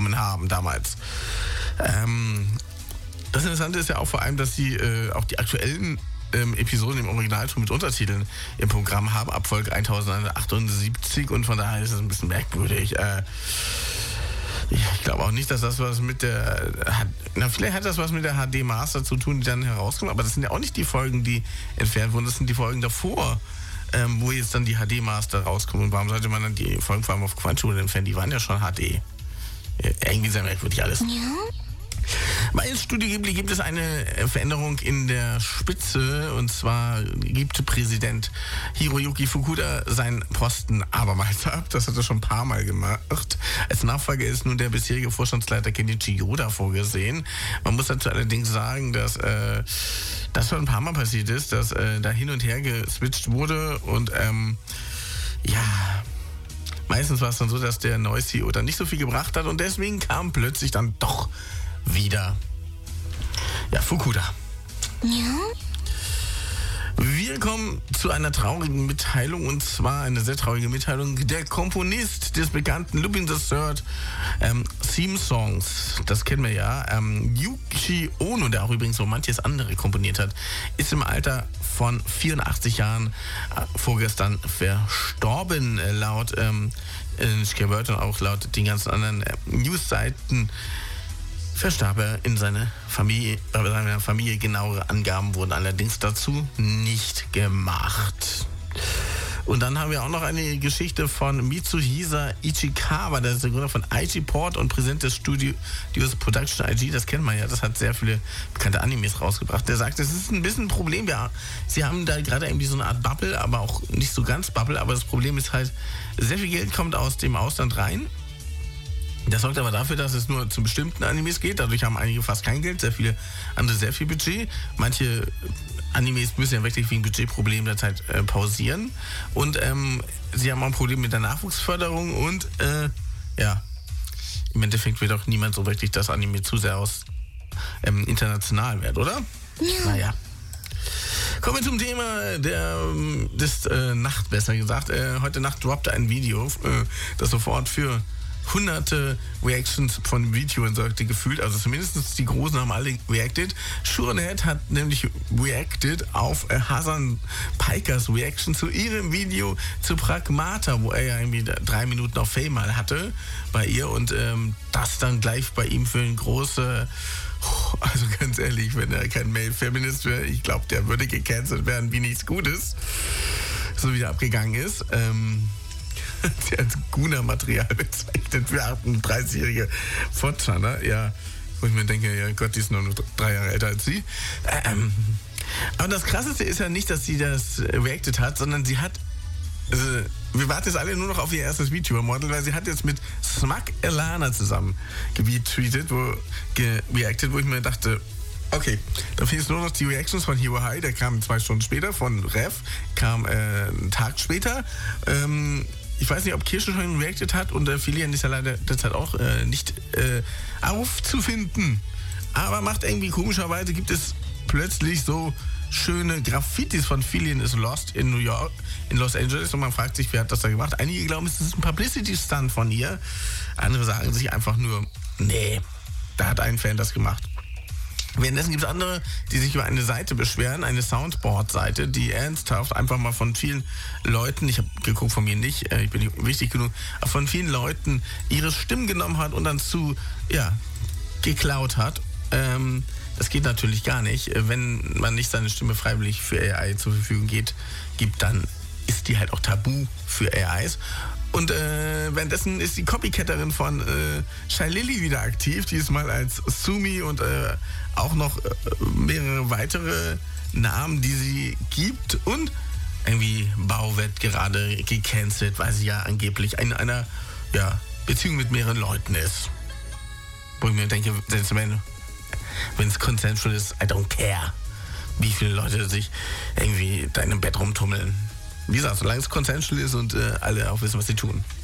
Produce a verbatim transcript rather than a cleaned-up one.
bekommen haben damals. Ähm, das Interessante ist ja auch vor allem, dass sie äh, auch die aktuellen ähm, Episoden im Originalton mit Untertiteln im Programm haben, ab Folge tausendachthundertachtundsiebzig, und von daher ist es ein bisschen merkwürdig. Äh, Ich glaube auch nicht, dass das was mit der... Na, vielleicht hat das was mit der H D Master zu tun, die dann herauskommen, aber das sind ja auch nicht die Folgen, die entfernt wurden, das sind die Folgen davor, ähm, wo jetzt dann die H D Master rauskommen. Und warum sollte man dann die Folgen vor allem auf Quantschule entfernen? Die waren ja schon H D. Ja, irgendwie sehr merkwürdig alles. Ja. Bei Studio Ghibli gibt es eine Veränderung in der Spitze, und zwar gibt Präsident Hiroyuki Fukuda seinen Posten abermals ab. Das hat er schon ein paar Mal gemacht. Als Nachfolger ist nun der bisherige Vorstandsleiter Kenichi Yoda vorgesehen. Man muss dazu allerdings sagen, dass äh, das schon ein paar Mal passiert ist, dass äh, da hin und her geswitcht wurde, und ähm, ja... Meistens war es dann so, dass der neue C E O dann nicht so viel gebracht hat, und deswegen kam plötzlich dann doch wieder, ja, Fukuda. Ja. Wir kommen zu einer traurigen Mitteilung, und zwar eine sehr traurige Mitteilung. Der Komponist des bekannten Lupin the Third ähm, Theme Songs, das kennen wir ja, ähm, Yuki Ono, der auch übrigens so manches andere komponiert hat, ist im Alter von vierundachtzig Jahren äh, vorgestern verstorben, äh, laut ähm, Shikiword und auch laut den ganzen anderen äh, Newsseiten. Verstarb er in seiner Familie, bei seiner Familie. Genauere Angaben wurden allerdings dazu nicht gemacht. Und dann haben wir auch noch eine Geschichte von Mitsuhisa Ichikawa, der ist der Gründer von I G Port und Präsident des Studios Production I G. Das kennt man ja, das hat sehr viele bekannte Animes rausgebracht. Der sagt, es ist ein bisschen ein Problem. Ja, sie haben da gerade irgendwie so eine Art Bubble, aber auch nicht so ganz Bubble. Aber das Problem ist halt, sehr viel Geld kommt aus dem Ausland rein. Das sorgt aber dafür, dass es nur zu bestimmten Animes geht. Dadurch haben einige fast kein Geld, sehr viele andere sehr viel Budget. Manche Animes müssen ja wirklich wegen Budgetproblemen derzeit äh, pausieren. Und ähm, sie haben auch ein Problem mit der Nachwuchsförderung. Und äh, ja, im Endeffekt wird auch niemand so wirklich das Anime zu sehr aus ähm, international wird, oder? Ja. Naja. Kommen wir zum Thema der des äh, Nacht, besser gesagt. Äh, heute Nacht droppte ein Video, äh, das sofort für hunderte Reactions von dem Video sorgte gefühlt, also zumindest die Großen haben alle reacted. Shurehead hat nämlich reacted auf äh, Hasan Pikers Reaction zu ihrem Video zu Pragmata, wo er ja irgendwie drei Minuten auf Fame mal hatte bei ihr, und ähm, das dann gleich bei ihm für ein große, also ganz ehrlich, wenn er kein Male-Feminist wäre, ich glaube, der würde gecancelt werden wie nichts Gutes, so wie er abgegangen ist. Ähm, Sie als Guna-Material bezeichnet für achtunddreißigjährige Fortschrittler. Ja, wo ich mir denke, ja Gott, die ist nur drei Jahre älter als sie. Ähm, aber das Krasseste ist ja nicht, dass sie das reacted hat, sondern sie hat, also, wir warten jetzt alle nur noch auf ihr erstes VTuber-Model, weil sie hat jetzt mit Smack Elana zusammen getweetet, wo gereacted, wo ich mir dachte, okay, da fehlen jetzt nur noch die Reactions von Hero High, der kam zwei Stunden später, von Rev, kam äh, einen Tag später. Ähm, Ich weiß nicht, ob Kirsche schon reacted hat, und äh, Filian ist ja leider derzeit auch äh, nicht äh, aufzufinden. Aber macht irgendwie komischerweise, gibt es plötzlich so schöne Graffitis von Filian is Lost in New York, in Los Angeles, und man fragt sich, wer hat das da gemacht. Einige glauben, es ist ein Publicity-Stunt von ihr. Andere sagen sich einfach nur, nee, da hat ein Fan das gemacht. Währenddessen gibt es andere, die sich über eine Seite beschweren, eine Soundboard-Seite, die ernsthaft einfach mal von vielen Leuten, ich habe geguckt, von mir nicht, ich bin nicht wichtig genug, aber von vielen Leuten ihre Stimmen genommen hat und dann zu, ja, geklaut hat. Ähm, das geht natürlich gar nicht. Wenn man nicht seine Stimme freiwillig für A I zur Verfügung geht, gibt, dann ist die halt auch tabu für A Is. Und äh, währenddessen ist die Copycatterin von äh, Shylily wieder aktiv, diesmal als Sumi, und äh, auch noch äh, mehrere weitere Namen, die sie gibt. Und irgendwie Bao wird gerade gecancelt, weil sie ja angeblich in einer ja, Beziehung mit mehreren Leuten ist. Wo ich mir denke, wenn es consensual ist, I don't care, wie viele Leute sich irgendwie da in einem Bett rumtummeln. Wie gesagt, solange es consensual ist und äh, alle auch wissen, was sie tun.